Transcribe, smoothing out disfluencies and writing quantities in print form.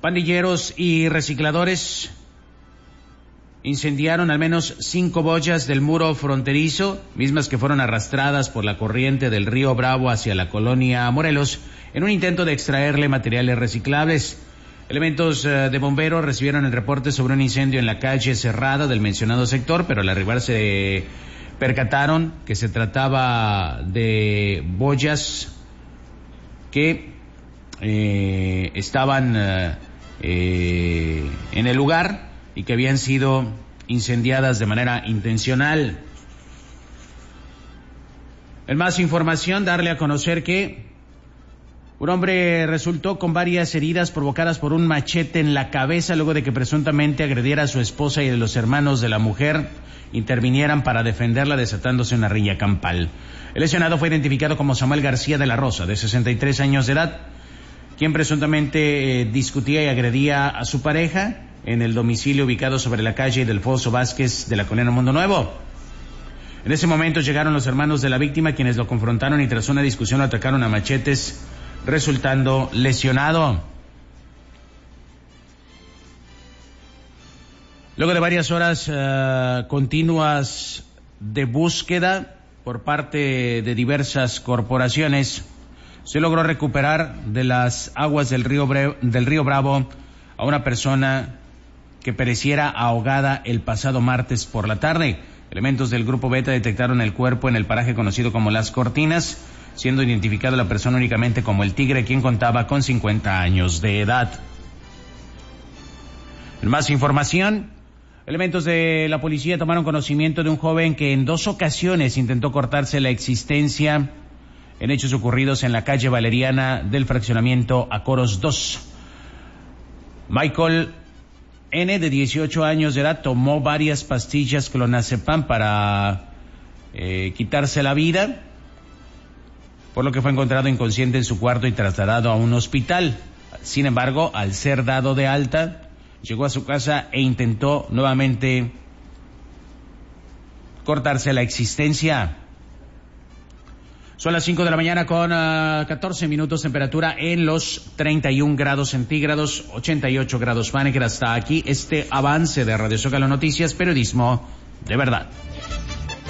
Pandilleros y recicladores incendiaron al menos 5 boyas del muro fronterizo, mismas que fueron arrastradas por la corriente del río Bravo hacia la colonia Morelos, en un intento de extraerle materiales reciclables. Elementos de bomberos recibieron el reporte sobre un incendio en la calle cerrada del mencionado sector, pero al arribar se percataron que se trataba de boyas que estaban en el lugar y que habían sido incendiadas de manera intencional. En más información, darle a conocer que un hombre resultó con varias heridas provocadas por un machete en la cabeza luego de que presuntamente agrediera a su esposa y de los hermanos de la mujer intervinieran para defenderla, desatándose una riña campal. El lesionado fue identificado como Samuel García de la Rosa, de 63 años de edad, quien presuntamente discutía y agredía a su pareja en el domicilio ubicado sobre la calle Delfoso Vázquez de la colonia Mundo Nuevo. En ese momento llegaron los hermanos de la víctima, quienes lo confrontaron y tras una discusión lo atacaron a machetes, resultando lesionado. Luego de varias horas continuas de búsqueda por parte de diversas corporaciones, se logró recuperar de las aguas del río Bravo a una persona que pereciera ahogada el pasado martes por la tarde. Elementos del Grupo Beta detectaron el cuerpo en el paraje conocido como Las Cortinas, siendo identificada la persona únicamente como el Tigre, quien contaba con 50 años de edad. En más información, elementos de la policía tomaron conocimiento de un joven que en 2 ocasiones intentó cortarse la existencia en hechos ocurridos en la calle Valeriana del fraccionamiento Acoros 2. Michael N., de 18 años de edad, tomó varias pastillas clonazepam para quitarse la vida, por lo que fue encontrado inconsciente en su cuarto y trasladado a un hospital. Sin embargo, al ser dado de alta, llegó a su casa e intentó nuevamente cortarse la existencia. Son las 5 de la mañana con 14 minutos, temperatura en los 31 grados centígrados, 88 grados Fahrenheit. Hasta aquí este avance de Radio Zócalo Noticias, periodismo de verdad.